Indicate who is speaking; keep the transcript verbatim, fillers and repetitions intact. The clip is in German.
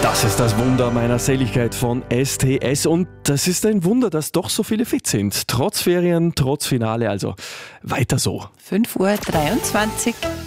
Speaker 1: Das ist das Wunder meiner Seligkeit von S T S und das ist ein Wunder, dass doch so viele fit sind. Trotz Ferien, trotz Finale, also weiter so.
Speaker 2: fünf Uhr dreiundzwanzig.